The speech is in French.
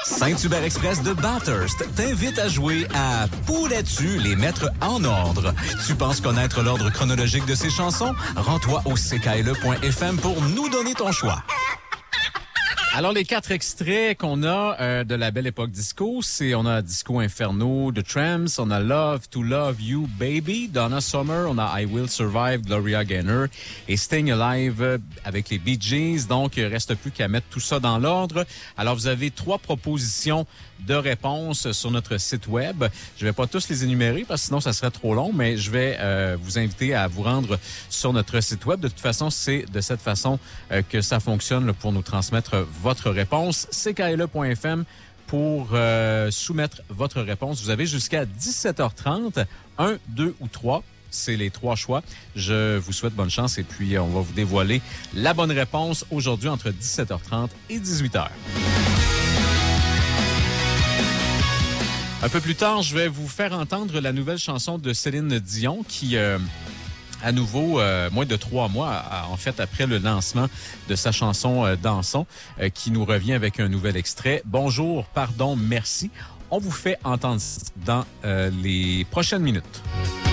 Saint-Hubert Express de Bathurst t'invite à jouer à Pourrais-tu les mettre en ordre? Tu penses connaître l'ordre chronologique de ces chansons? Rends-toi au ckle.fm pour nous donner ton choix. Alors, les 4 extraits qu'on a de la belle époque disco, on a Disco Inferno de Tramps, on a Love to Love You Baby, Donna Summer, on a I Will Survive, Gloria Gaynor et Staying Alive avec les Bee Gees. Donc, il ne reste plus qu'à mettre tout ça dans l'ordre. Alors, vous avez 3 propositions de réponses sur notre site web. Je vais pas tous les énumérer parce que sinon, ça serait trop long, mais je vais vous inviter à vous rendre sur notre site web. De toute façon, c'est de cette façon que ça fonctionne là, pour nous transmettre votre réponse. ckle.fm pour soumettre votre réponse. Vous avez jusqu'à 17h30, 1, 2 ou 3. C'est les 3 choix. Je vous souhaite bonne chance et puis on va vous dévoiler la bonne réponse aujourd'hui entre 17h30 et 18h. Un peu plus tard, je vais vous faire entendre la nouvelle chanson de Céline Dion qui, à nouveau, moins de 3 mois, en fait, après le lancement de sa chanson Dansons, qui nous revient avec un nouvel extrait. Bonjour, pardon, merci. On vous fait entendre dans les prochaines minutes.